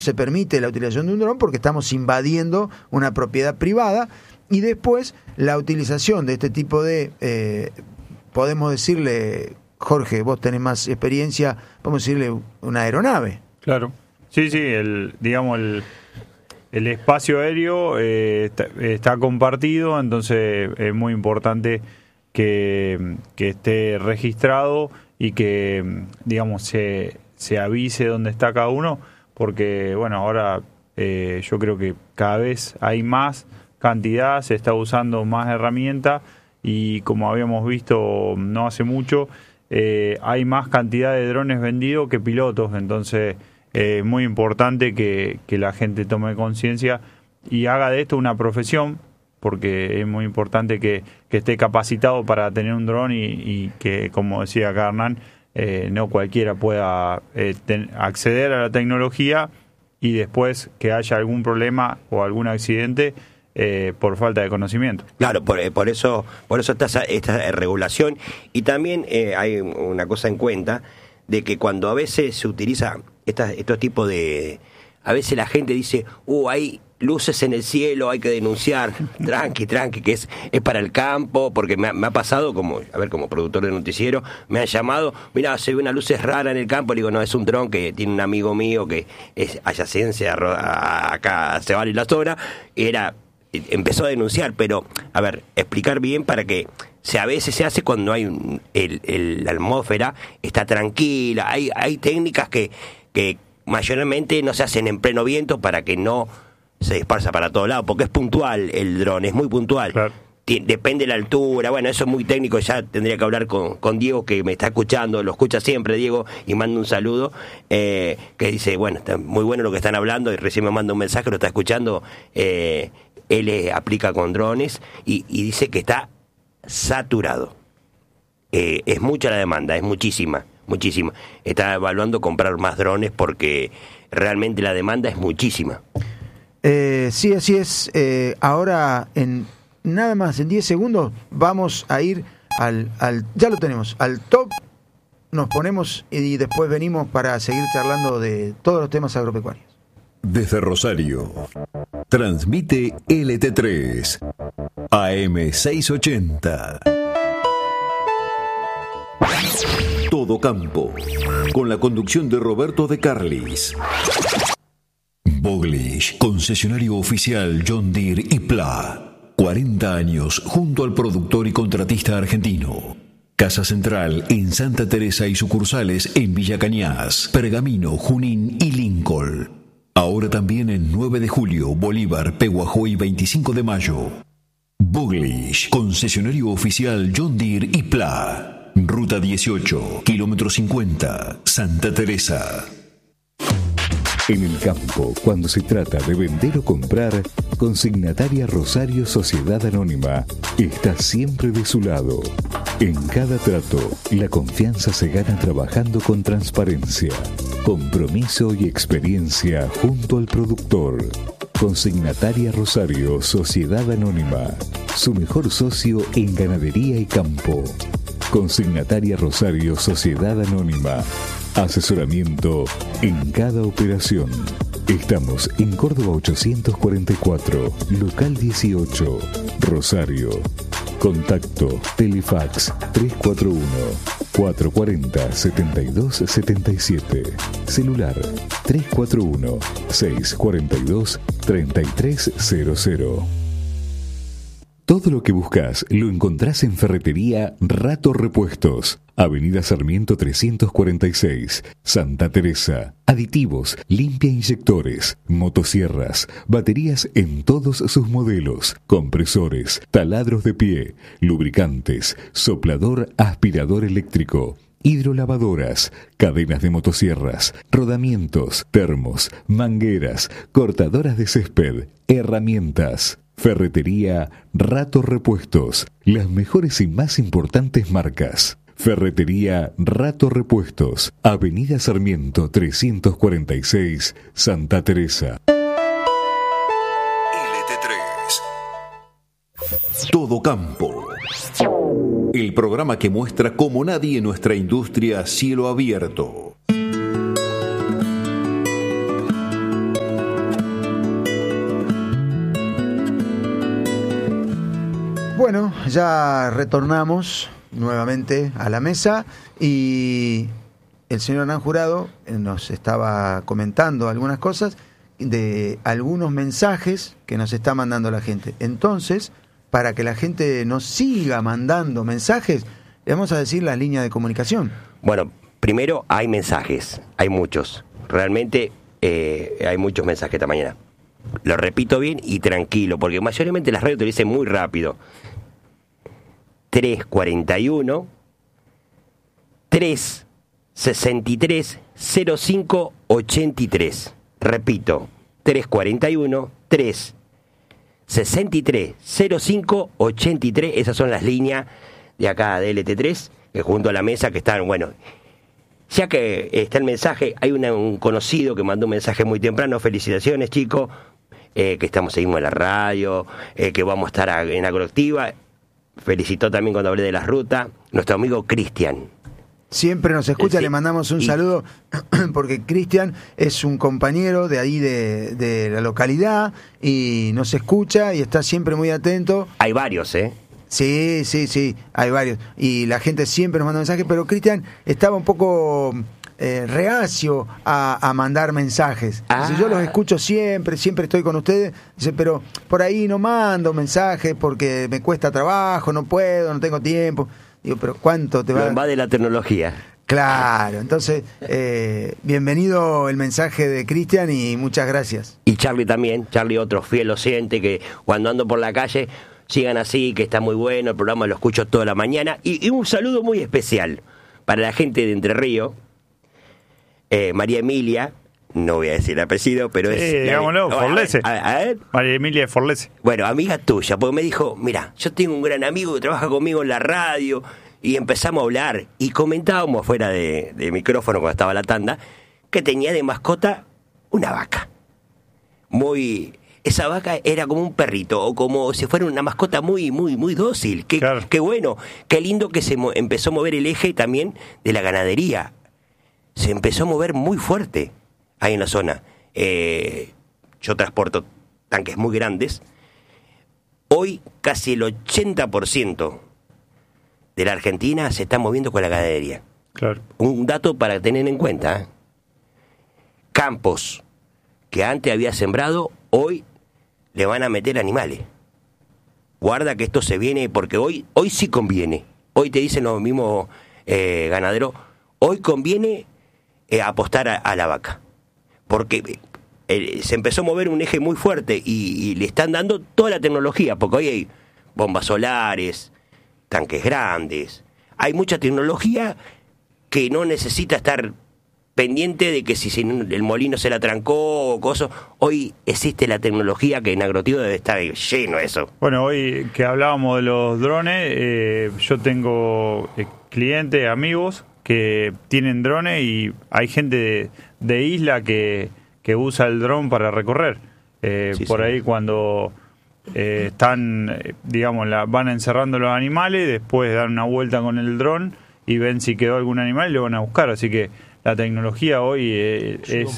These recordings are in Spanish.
se permite la utilización de un dron porque estamos invadiendo una propiedad privada. Y después la utilización de este tipo de, podemos decirle, Jorge, vos tenés más experiencia, podemos decirle una aeronave. Claro. Sí, el espacio aéreo está compartido, entonces es muy importante que esté registrado y que, digamos, se avise dónde está cada uno, porque, bueno, ahora yo creo que cada vez hay más cantidad, se está usando más herramientas y, como habíamos visto no hace mucho, hay más cantidad de drones vendidos que pilotos, entonces es muy importante que la gente tome conciencia y haga de esto una profesión, porque es muy importante que esté capacitado para tener un dron y que, como decía acá Hernán, no cualquiera pueda acceder a la tecnología y después que haya algún problema o algún accidente por falta de conocimiento. Claro, por eso está esta regulación. Y también hay una cosa en cuenta, de que cuando a veces se utiliza estos tipos de... A veces la gente dice, hay luces en el cielo, hay que denunciar. Tranqui, que es para el campo, porque me ha pasado, como productor de noticiero, me han llamado, mira, se ve una luz rara en el campo, le digo, no, es un dron que tiene un amigo mío que es adyacencia acá a Cebal y la zona, empezó a denunciar, pero, explicar bien para que a veces se hace cuando hay la atmósfera está tranquila, hay técnicas que mayormente no se hacen en pleno viento para que no se dispersa para todos lados, porque es puntual el dron, es muy puntual. Claro. Depende de la altura, bueno, eso es muy técnico, ya tendría que hablar con Diego, que me está escuchando, lo escucha siempre Diego, y mando un saludo, que dice, bueno, está muy bueno lo que están hablando, y recién me manda un mensaje, lo está escuchando, él aplica con drones, y dice que está saturado. Es mucha la demanda, es muchísima. Está evaluando comprar más drones porque realmente la demanda es muchísima. Sí, así es. Ahora, nada más, en 10 segundos, vamos a ir ya lo tenemos, al top, nos ponemos y después venimos para seguir charlando de todos los temas agropecuarios. Desde Rosario, transmite LT3, AM 680. Todo Campo, con la conducción de Roberto de Carlis. Boglish, concesionario oficial John Deere y Pla. 40 años junto al productor y contratista argentino. Casa Central en Santa Teresa y sucursales en Villa Cañas, Pergamino, Junín y Lincoln. Ahora también en 9 de julio, Bolívar, Pehuajó y 25 de mayo. Boglish, concesionario oficial John Deere y Pla. Ruta 18, kilómetro 50, Santa Teresa. En el campo, cuando se trata de vender o comprar, Consignataria Rosario Sociedad Anónima está siempre de su lado. En cada trato, la confianza se gana trabajando con transparencia, compromiso y experiencia junto al productor. Consignataria Rosario Sociedad Anónima, su mejor socio en ganadería y campo. Consignataria Rosario Sociedad Anónima. Asesoramiento en cada operación. Estamos en Córdoba 844, local 18, Rosario. Contacto, Telefax 341-440-7277. Celular 341-642-3300. Todo lo que buscas lo encontrás en Ferretería Rato Repuestos, Avenida Sarmiento 346, Santa Teresa. Aditivos, limpia inyectores, motosierras, baterías en todos sus modelos, compresores, taladros de pie, lubricantes, soplador aspirador eléctrico, hidrolavadoras, cadenas de motosierras, rodamientos, termos, mangueras, cortadoras de césped, herramientas. Ferretería Rato Repuestos, las mejores y más importantes marcas. Ferretería Rato Repuestos, Avenida Sarmiento 346, Santa Teresa. LT3. Todo Campo. El programa que muestra como nadie nuestra industria a cielo abierto. Bueno, ya retornamos nuevamente a la mesa y el señor Hernán Jurado nos estaba comentando algunas cosas de algunos mensajes que nos está mandando la gente. Entonces, para que la gente nos siga mandando mensajes, le vamos a decir las líneas de comunicación. Bueno, primero hay mensajes, hay muchos. Realmente hay muchos mensajes esta mañana. Lo repito bien y tranquilo, porque mayormente las radios te lo dicen muy rápido. 341 363 0583. Repito, 341 363 0583. Esas son las líneas de acá de LT3, que junto a la mesa que están, bueno. Ya que está el mensaje, hay un conocido que mandó un mensaje muy temprano. Felicitaciones, chicos, que seguimos en la radio, que vamos a estar en Agroactiva. Felicitó también cuando hablé de las rutas, nuestro amigo Cristian. Siempre nos escucha, Sí. le mandamos un saludo, porque Cristian es un compañero de ahí de la localidad y nos escucha y está siempre muy atento. Hay varios, Sí, hay varios. Y la gente siempre nos manda mensajes, pero Cristian estaba un poco reacio a mandar mensajes. Dice, yo los escucho siempre estoy con ustedes. Dice, pero por ahí no mando mensajes porque me cuesta trabajo, no puedo, no tengo tiempo. Digo, pero ¿cuánto te va? Lo invade la tecnología. Claro, entonces, bienvenido el mensaje de Cristian y muchas gracias. Y Charlie también, Charlie otro fiel oyente que cuando ando por la calle, sigan así, que está muy bueno, el programa lo escucho toda la mañana. Y un saludo muy especial para la gente de Entre Ríos, María Emilia, no voy a decir el apellido, pero es... digámoslo, Forlese. A ver. María Emilia de Forlese. Bueno, amiga tuya, porque me dijo, mira, yo tengo un gran amigo que trabaja conmigo en la radio, y empezamos a hablar, y comentábamos fuera de micrófono cuando estaba la tanda, que tenía de mascota una vaca. Esa vaca era como un perrito, o como si fuera una mascota muy dócil. Claro. Qué bueno, qué lindo que se empezó a mover el eje también de la ganadería. Se empezó a mover muy fuerte ahí en la zona. Yo transporto tanques muy grandes. Hoy casi el 80% de la Argentina se está moviendo con la ganadería. Claro. Un dato para tener en cuenta. Campos que antes había sembrado, hoy le van a meter animales. Guarda que esto se viene, porque hoy sí conviene. Hoy te dicen los mismos ganaderos, hoy conviene apostar a la vaca. Porque se empezó a mover un eje muy fuerte y le están dando toda la tecnología, porque hoy hay bombas solares, tanques grandes, hay mucha tecnología que no necesita estar pendiente de que si el molino se la trancó o cosas. Hoy existe la tecnología que en Agroactiva debe estar lleno de eso. Bueno, hoy que hablábamos de los drones, yo tengo clientes, amigos que tienen drones y hay gente de isla que usa el dron para recorrer. Por ahí cuando están, digamos, van encerrando los animales, después dan una vuelta con el dron y ven si quedó algún animal y lo van a buscar. Así que la tecnología hoy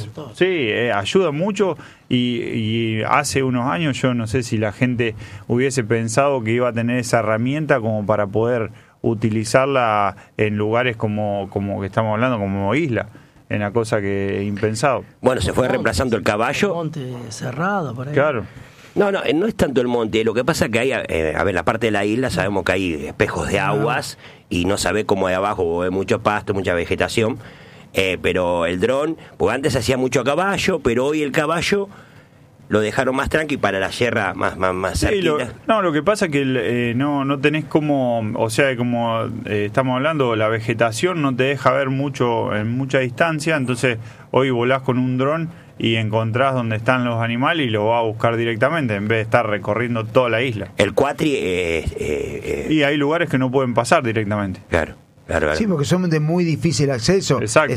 ayuda mucho y hace unos años yo no sé si la gente hubiese pensado que iba a tener esa herramienta como para poder utilizarla en lugares como que estamos hablando, como isla. Es una cosa que impensado. Bueno, se fue reemplazando el caballo. El monte cerrado, por ahí. Claro. No es tanto el monte. Lo que pasa es que hay, la parte de la isla sabemos que hay espejos de aguas y no sabe cómo de abajo hay mucho pasto, mucha vegetación. Pero el dron, porque antes se hacía mucho a caballo, pero hoy el caballo lo dejaron más tranqui para la sierra más cerquita. Lo que pasa es que no tenés como, o sea, como estamos hablando, la vegetación no te deja ver mucho en mucha distancia, entonces hoy volás con un dron y encontrás dónde están los animales y lo vas a buscar directamente en vez de estar recorriendo toda la isla. El cuatri y hay lugares que no pueden pasar directamente. Claro. Sí, porque son de muy difícil acceso. Exacto.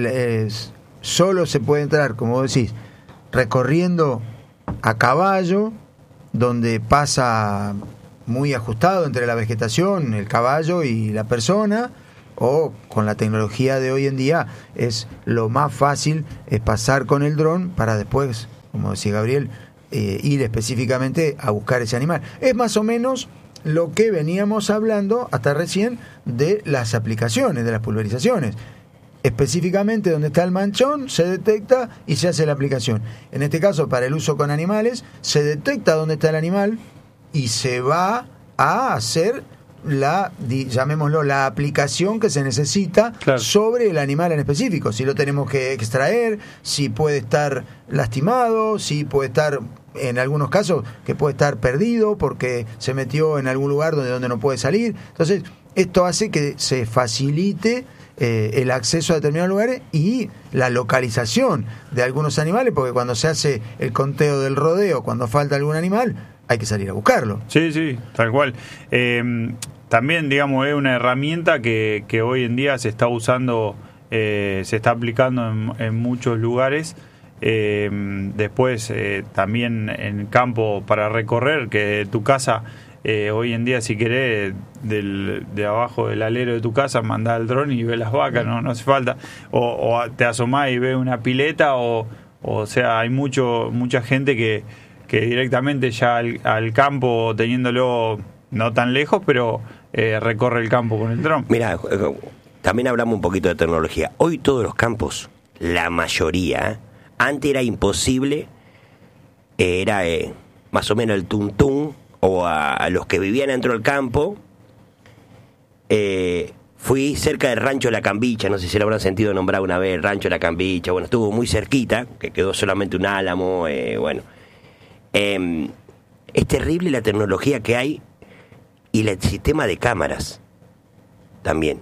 Solo se puede entrar, como vos decís, recorriendo a caballo, donde pasa muy ajustado entre la vegetación, el caballo y la persona, o con la tecnología de hoy en día es lo más fácil, es pasar con el dron para después, como decía Gabriel, ir específicamente a buscar ese animal. Es más o menos lo que veníamos hablando hasta recién de las aplicaciones, de las pulverizaciones. Específicamente donde está el manchón se detecta y se hace la aplicación. En este caso, para el uso con animales, se detecta dónde está el animal y se va a hacer llamémoslo, la aplicación que se necesita sobre el animal en específico. Si lo tenemos que extraer, si puede estar lastimado, si puede estar, en algunos casos, que puede estar perdido porque se metió en algún lugar donde no puede salir. Entonces, esto hace que se facilite el acceso a determinados lugares y la localización de algunos animales, porque cuando se hace el conteo del rodeo, cuando falta algún animal, hay que salir a buscarlo. Sí, tal cual. También, digamos, es una herramienta que hoy en día se está usando, se está aplicando en muchos lugares. Después, también en campo para recorrer, que tu casa, hoy en día, si querés, de abajo del alero de tu casa, mandás el dron y ves las vacas, no hace falta. O te asomás y ves una pileta, o sea, hay mucha gente que directamente ya al campo, teniéndolo no tan lejos, pero recorre el campo con el dron. Mira, también hablamos un poquito de tecnología. Hoy todos los campos, la mayoría, antes era imposible, era más o menos el tuntún, o a los que vivían dentro del campo. Fui cerca del Rancho La Cambicha, no sé si lo habrán sentido nombrar una vez, el Rancho La Cambicha. Bueno, estuvo muy cerquita, que quedó solamente un álamo, bueno. Es terrible la tecnología que hay y el sistema de cámaras también.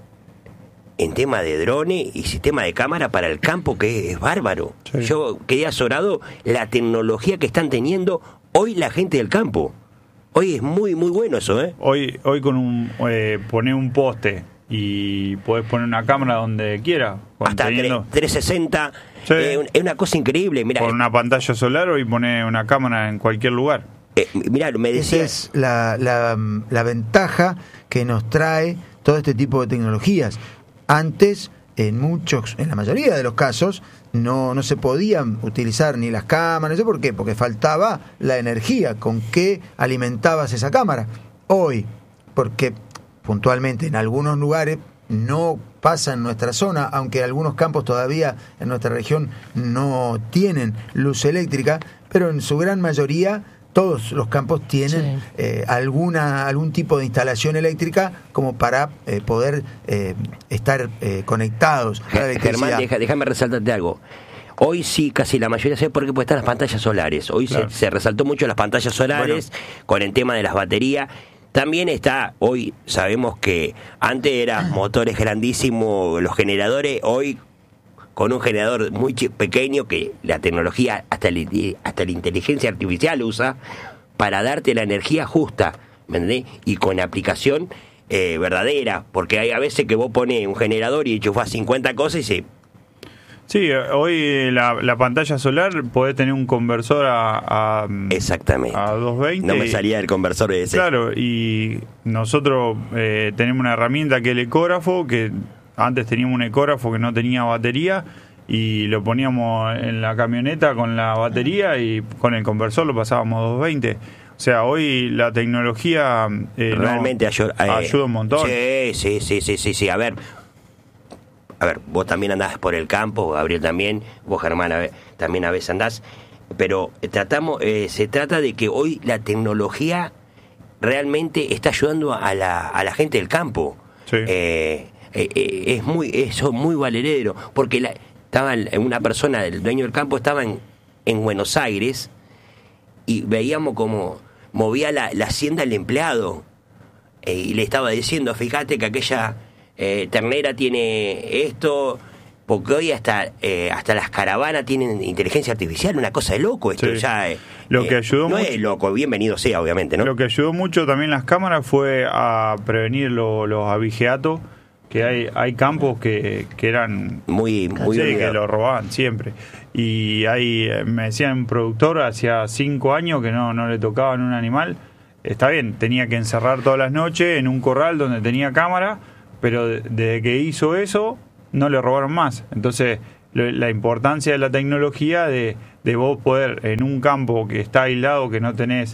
En tema de drones y sistema de cámara para el campo, que es bárbaro. Sí. Yo quedé azorado la tecnología que están teniendo hoy la gente del campo. Hoy es muy, muy bueno eso, ¿eh? Hoy con poner un poste y podés poner una cámara donde quiera. Hasta 360. Sí. Es una cosa increíble. Mirá, con una pantalla solar hoy poner una cámara en cualquier lugar. Mirá, me decía... Esa es la ventaja que nos trae todo este tipo de tecnologías. Antes, en la mayoría de los casos, no se podían utilizar ni las cámaras. ¿No sé por qué? Porque faltaba la energía con que alimentabas esa cámara. Hoy, porque puntualmente en algunos lugares no pasa en nuestra zona, aunque algunos campos todavía en nuestra región no tienen luz eléctrica, pero en su gran mayoría todos los campos tienen algún tipo de instalación eléctrica como para poder estar conectados a la electricidad. Germán, déjame resaltarte algo. Hoy sí, casi la mayoría, ¿sabes por qué? Porque están las pantallas solares. Hoy claro. se resaltó mucho las pantallas solares, con el tema de las baterías. También está, hoy sabemos que antes eran motores grandísimos, los generadores, hoy con un generador muy pequeño que la tecnología, hasta la inteligencia artificial usa para darte la energía justa, ¿me entendés? Y con aplicación verdadera, porque hay a veces que vos pones un generador y enchufás 50 cosas y se... Sí, hoy la pantalla solar podés tener un conversor exactamente. A 220. No me salía el conversor ese. Claro, y nosotros tenemos una herramienta que es el ecógrafo, que antes teníamos un ecógrafo que no tenía batería y lo poníamos en la camioneta con la batería y con el conversor lo pasábamos a 220. O sea, hoy la tecnología realmente ayuda un montón. Sí. A ver, vos también andás por el campo, Gabriel también, vos Germán también a veces andás, pero se trata de que hoy la tecnología realmente está ayudando a la gente del campo. Sí. Es muy valedero, porque estaba una persona, el dueño del campo, estaba en Buenos Aires y veíamos como movía la hacienda el empleado y le estaba diciendo, fíjate que aquella ternera tiene esto, porque hoy hasta las caravanas tienen inteligencia artificial, una cosa de loco esto. Sí. Ya lo que ayudó no mucho, es loco, bienvenido sea, obviamente, ¿no? Lo que ayudó mucho también las cámaras fue a prevenir los abigeatos, que hay campos que eran muy que lo robaban siempre. Y me decían un productor hacía 5 años que no le tocaban un animal. Está bien, tenía que encerrar todas las noches en un corral donde tenía cámara, pero desde que hizo eso no le robaron más. Entonces la importancia de la tecnología de vos poder en un campo que está aislado, que no tenés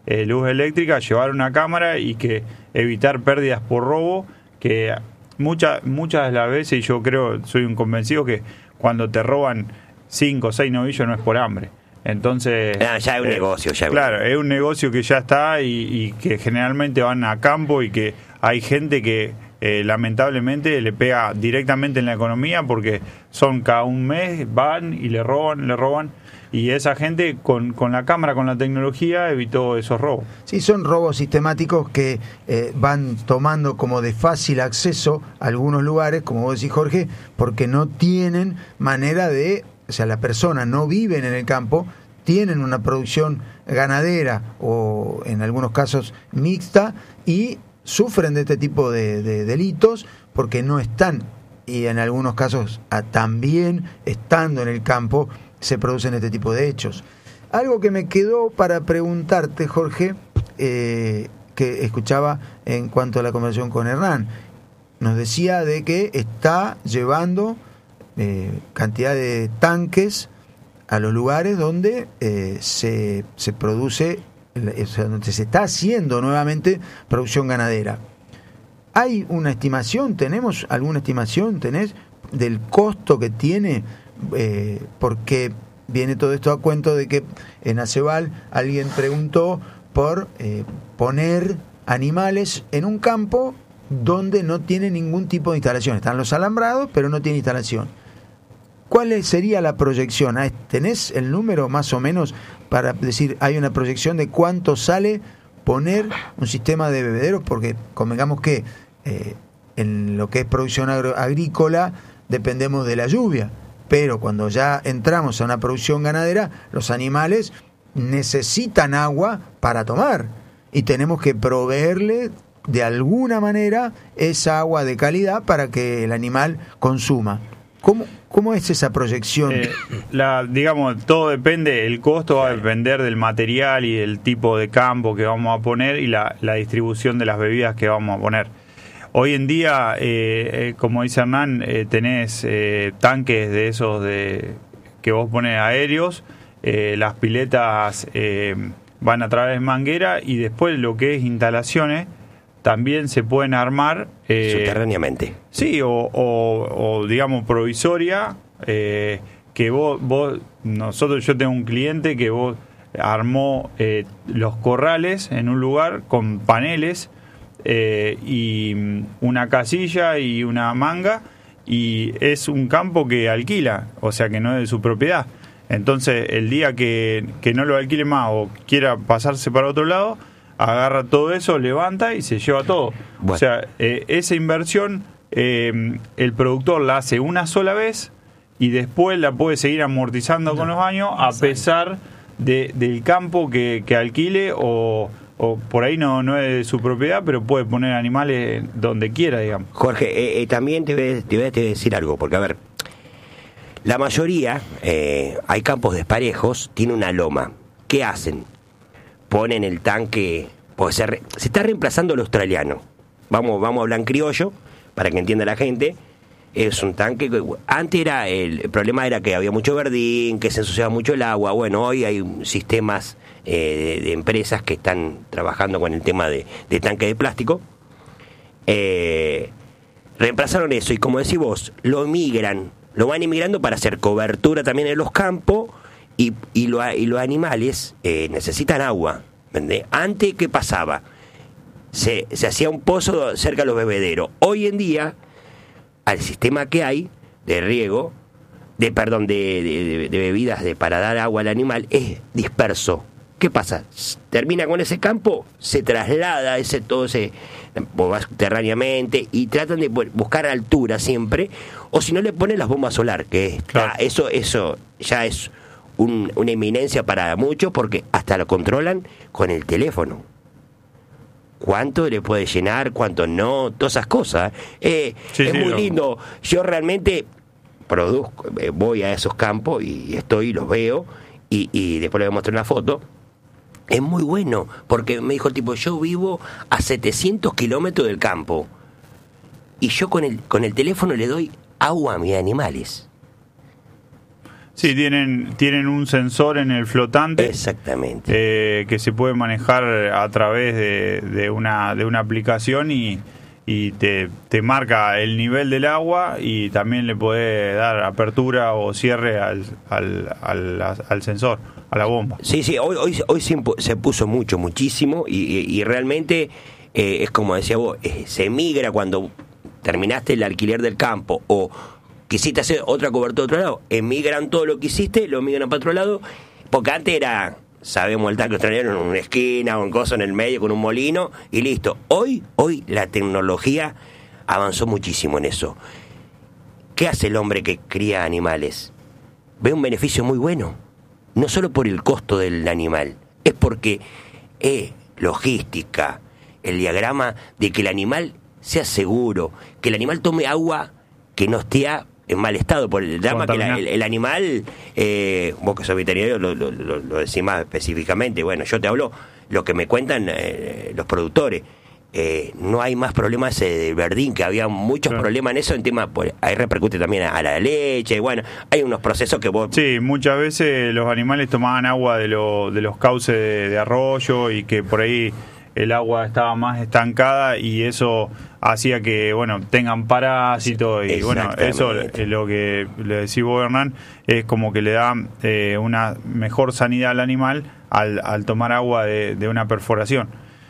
luz eléctrica, llevar una cámara y que evitar pérdidas por robo, que muchas de las veces, y yo creo, soy un convencido que cuando te roban 5 o 6 novillos no es por hambre. Entonces ya es un negocio, claro, es un negocio que ya está y que generalmente van a campo y que hay gente que lamentablemente le pega directamente en la economía porque son cada un mes, van y le roban y esa gente con la cámara, con la tecnología evitó esos robos. Sí, son robos sistemáticos que van tomando como de fácil acceso a algunos lugares, como vos decís, Jorge, porque no tienen manera de, o sea, la persona no viven en el campo, tienen una producción ganadera o en algunos casos mixta y sufren de este tipo de delitos porque no están, y en algunos casos también estando en el campo se producen este tipo de hechos. Algo que me quedó para preguntarte, Jorge, que escuchaba en cuanto a la conversación con Hernán, nos decía de que está llevando cantidad de tanques a los lugares donde se produce, o sea, donde se está haciendo nuevamente producción ganadera. ¿Hay una estimación? ¿Tenemos alguna estimación? ¿Tenés del costo que tiene? Porque viene todo esto a cuento de que en Aceval alguien preguntó por poner animales en un campo donde no tiene ningún tipo de instalación. Están los alambrados, pero no tiene instalación. ¿Cuál sería la proyección? ¿Tenés el número más o menos para decir, hay una proyección de cuánto sale poner un sistema de bebederos? Porque convengamos que en lo que es producción agrícola dependemos de la lluvia, pero cuando ya entramos a una producción ganadera, los animales necesitan agua para tomar y tenemos que proveerle de alguna manera esa agua de calidad para que el animal consuma. ¿Cómo es esa proyección? Digamos, todo depende, el costo va a depender del material y del tipo de campo que vamos a poner y la distribución de las bebidas que vamos a poner. Hoy en día, como dice Hernán, tenés tanques de esos que vos pones aéreos, las piletas van a través de manguera y después lo que es instalaciones también se pueden armar subterráneamente. Sí, o digamos provisoria, que yo tengo un cliente que vos armó los corrales en un lugar con paneles y una casilla y una manga, y es un campo que alquila, o sea que no es de su propiedad. Entonces el día que no lo alquile más o quiera pasarse para otro lado, agarra todo eso, levanta y se lleva todo. Bueno. O sea, esa inversión el productor la hace una sola vez y después la puede seguir amortizando con los años a pesar del campo que alquile o por ahí no es de su propiedad, pero puede poner animales donde quiera, digamos. Jorge, también te voy a decir algo, porque a ver, la mayoría, hay campos desparejos, tiene una loma. ¿Qué hacen? Ponen el tanque, pues se está reemplazando el australiano. Vamos a hablar en criollo para que entienda la gente. Es un tanque que antes el problema era que había mucho verdín, que se ensuciaba mucho el agua. Bueno, hoy hay sistemas de empresas que están trabajando con el tema de tanque de plástico. Reemplazaron eso y, como decís vos, lo van emigrando para hacer cobertura también en los campos. Y los animales necesitan agua. ¿Entendés? Antes, ¿qué pasaba? Se hacía un pozo cerca de los bebederos. Hoy en día, al sistema que hay de riego, de bebidas para dar agua al animal, es disperso. ¿Qué pasa? Termina con ese campo, se traslada todo ese subterráneamente y tratan de buscar altura siempre, o si no le ponen las bombas solar, que claro. Eso ya es una eminencia para muchos, porque hasta lo controlan con el teléfono. ¿Cuánto le puede llenar? ¿Cuánto no? Todas esas cosas. Es muy lindo. Yo realmente voy a esos campos y los veo y después le voy a mostrar una foto. Es muy bueno, porque me dijo el tipo, yo vivo a 700 kilómetros del campo y yo con el teléfono le doy agua a mis animales. Sí, tienen un sensor en el flotante. Exactamente. Que se puede manejar a través de una aplicación y te marca el nivel del agua y también le puede dar apertura o cierre al sensor, a la bomba. Sí, hoy se puso muchísimo y realmente es como decía vos, se migra cuando terminaste el alquiler del campo o quisiste hacer otra cobertura de otro lado, emigran todo lo que hiciste, lo migran para otro lado, porque antes era, sabemos el tanque australiano en una esquina o un coso en el medio con un molino y listo. Hoy la tecnología avanzó muchísimo en eso. ¿Qué hace el hombre que cría animales? Ve un beneficio muy bueno, no solo por el costo del animal, es porque logística, el diagrama de que el animal sea seguro, que el animal tome agua que no esté en mal estado, por el drama que el animal, vos que sos veterinario lo decís más específicamente, bueno, yo te hablo lo que me cuentan los productores, no hay más problemas de verdín, que había muchos problemas en eso, en tema, pues, ahí repercute también a la leche, bueno, hay unos procesos que vos... Sí, muchas veces los animales tomaban agua de los cauces de arroyo y que por ahí el agua estaba más estancada y eso hacía que, bueno, tengan parásitos y bueno, eso es lo que le decís vos, Hernán, es como que le da una mejor sanidad al animal al tomar agua de una perforación.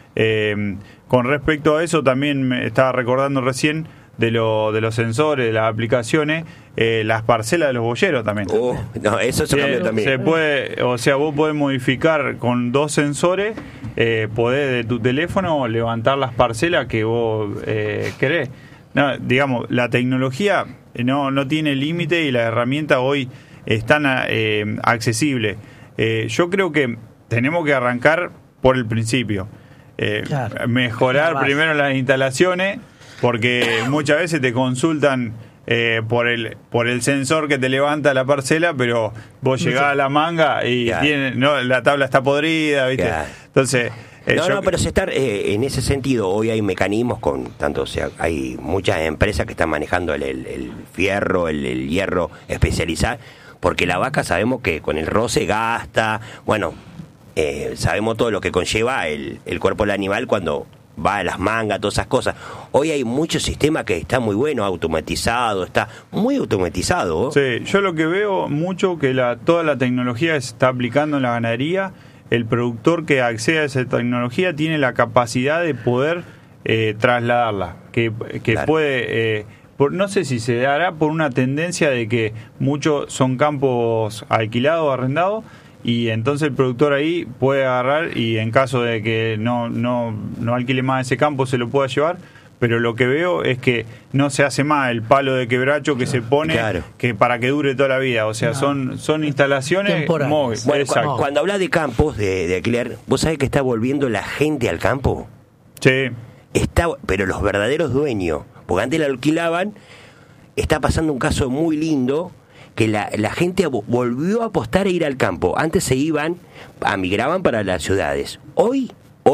Con respecto a eso, también me estaba recordando recién de los sensores, de las aplicaciones, las parcelas de los boyeros también. No, eso se cambió también. Se puede, o sea, vos podés modificar con 2 sensores, podés de tu teléfono levantar las parcelas que vos querés. No, digamos, la tecnología no tiene límite y las herramientas hoy están accesibles. Yo creo que tenemos que arrancar por el principio. Claro. Mejorar primero las instalaciones, porque muchas veces te consultan por el sensor que te levanta la parcela, pero vos llegás a la manga y la tabla está podrida, ¿viste? Claro. Entonces... pero se está en ese sentido, hoy hay mecanismos o sea, hay muchas empresas que están manejando el fierro, el hierro especializado, porque la vaca sabemos que con el roce gasta, bueno, sabemos todo lo que conlleva el cuerpo del animal cuando va a las mangas, todas esas cosas. Hoy hay muchos sistemas que está muy bueno, automatizado, está muy automatizado. Sí, yo lo que veo mucho que toda la tecnología se está aplicando en la ganadería. El productor que accede a esa tecnología tiene la capacidad de poder trasladarla, que claro. Puede... no sé si se dará por una tendencia de que muchos son campos alquilados, arrendados, y entonces el productor ahí puede agarrar y en caso de que no alquile más ese campo se lo pueda llevar, pero lo que veo es que no se hace más el palo de quebracho que se pone que para que dure toda la vida, o sea, son instalaciones móviles. Bueno, cuando habla de campos de alquiler, ¿vos sabés que está volviendo la gente al campo? Sí. Pero los verdaderos dueños, porque antes la alquilaban, está pasando un caso muy lindo, que la gente volvió a apostar a ir al campo. Antes migraban para las ciudades. Hoy,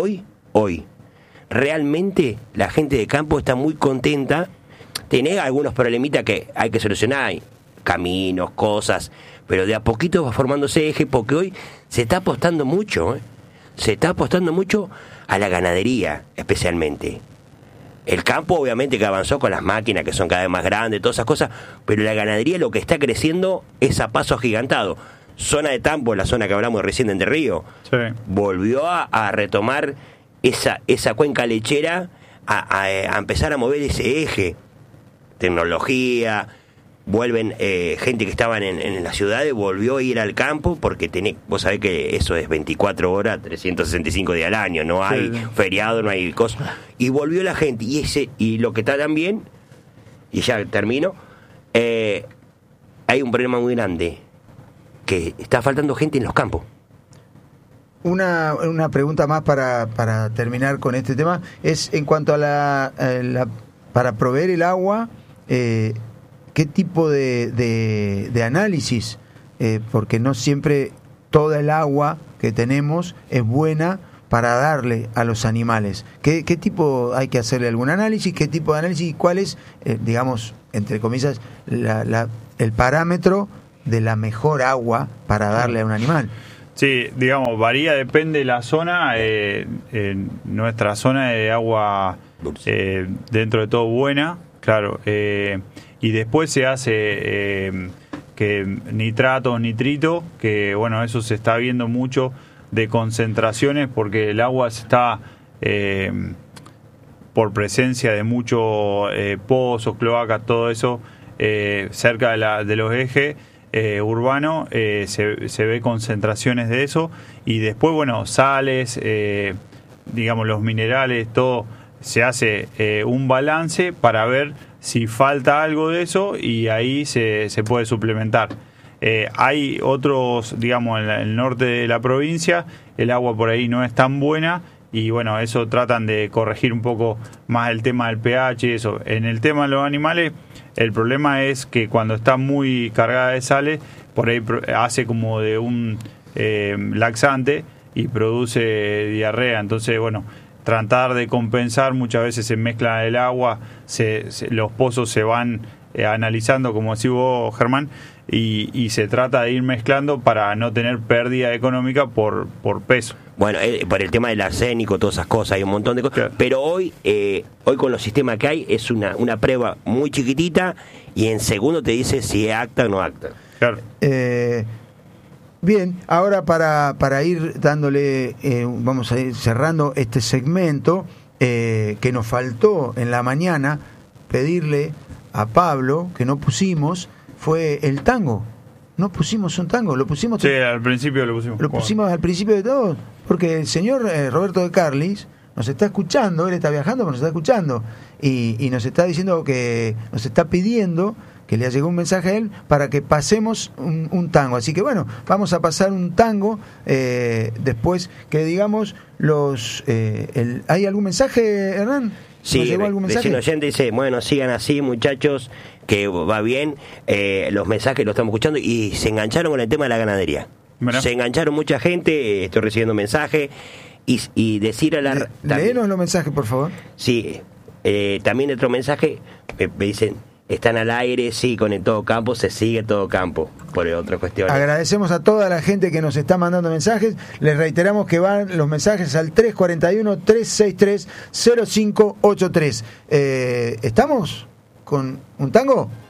realmente la gente de campo está muy contenta. Tenés algunos problemitas que hay que solucionar, caminos, cosas, pero de a poquito va formándose eje, porque hoy se está apostando mucho, se está apostando mucho a la ganadería, especialmente. El campo obviamente que avanzó con las máquinas que son cada vez más grandes, todas esas cosas, pero la ganadería lo que está creciendo es a paso agigantado. Zona de Tambo, la zona que hablamos recién de Entre Ríos, volvió a retomar esa cuenca lechera, a empezar a mover ese eje. Tecnología, vuelven gente que estaban en las ciudades, volvió a ir al campo, porque vos sabés que eso es 24 horas, 365 días al año, no hay feriado, no hay cosas, y volvió la gente, y lo que está también, y ya termino, hay un problema muy grande, que está faltando gente en los campos. Una pregunta más para terminar con este tema, es en cuanto a para proveer el agua, ¿qué tipo de análisis? Porque no siempre toda el agua que tenemos es buena para darle a los animales. ¿Qué tipo hay que hacerle algún análisis? ¿Qué tipo de análisis? ¿Y cuál es, digamos, entre comillas, el parámetro de la mejor agua para darle a un animal. Sí, digamos, varía, depende de la zona. Nuestra zona de agua, dentro de todo, buena, claro. Y después se hace que nitratos, nitrito, que bueno, eso se está viendo mucho de concentraciones porque el agua está por presencia de muchos pozos, cloacas, todo eso, cerca de los ejes urbanos, se ve concentraciones de eso, y después, bueno, sales, digamos, los minerales, todo, se hace un balance para ver si falta algo de eso, y ahí se puede suplementar. Hay otros, digamos, en el norte de la provincia, el agua por ahí no es tan buena, y bueno, eso tratan de corregir un poco más el tema del pH y eso. En el tema de los animales, el problema es que cuando está muy cargada de sales, por ahí hace como de un laxante y produce diarrea. Entonces, bueno, tratar de compensar, muchas veces se mezcla el agua, los pozos se van analizando, como decís vos, Germán, y se trata de ir mezclando para no tener pérdida económica por peso. Bueno, por el tema del arsénico, todas esas cosas, hay un montón de cosas. Claro. Pero hoy con los sistemas que hay, es una prueba muy chiquitita y en segundo te dice si es acta o no acta. Claro. Bien, ahora para ir dándole, vamos a ir cerrando este segmento, que nos faltó en la mañana pedirle a Pablo, que no pusimos, fue el tango. No pusimos un tango, lo pusimos... Sí, al principio lo pusimos. Lo pusimos al principio de todo, porque el señor Roberto de Carlis nos está escuchando, él está viajando, pero nos está escuchando, y nos está diciendo que, nos está pidiendo que le llegó un mensaje a él para que pasemos un tango. Así que bueno, vamos a pasar un tango después que digamos ¿hay algún mensaje, Hernán? Sí, llegó algún mensaje? Vecino oyente dice, bueno, sigan así, muchachos, que va bien, los mensajes los estamos escuchando, y se engancharon con el tema de la ganadería. Bueno. Se engancharon mucha gente, estoy recibiendo mensajes, y decir a la... Léenos los mensajes, por favor. Sí, también otro mensaje, me dicen, están al aire, sí, con el Todo Campo, se sigue Todo Campo, por otras cuestiones. Agradecemos a toda la gente que nos está mandando mensajes. Les reiteramos que van los mensajes al 341-363-0583. ¿Estamos con un tango?